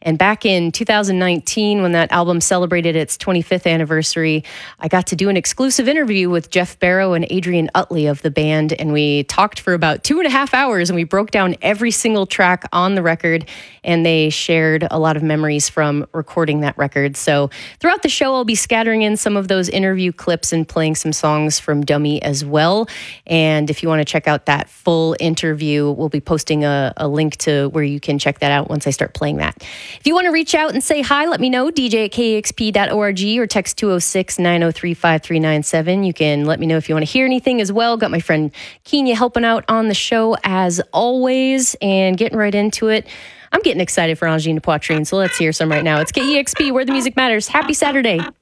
And back in 2019, when that album celebrated its 25th anniversary, I got to do an exclusive interview with Jeff Barrow and Adrian Utley of the band. And we talked for about 2.5 hours, and we broke down every single track on the record. And they shared a lot of memories from recording that record. So throughout the show, I'll be scattering in some of those interview clips and playing some songs from Dummy as well. And if you want to check out that full interview, we'll be posting a link to where you can check that out once I start playing that. If you want to reach out and say hi, let me know, dj@kexp.org or text 206-903-5397. You can let me know if you want to hear anything as well. Got my friend Kenya helping out on the show as always, and getting right into it. I'm getting excited for Angine de Poitrine, so let's hear some right now. It's KEXP, where the music matters. Happy Saturday.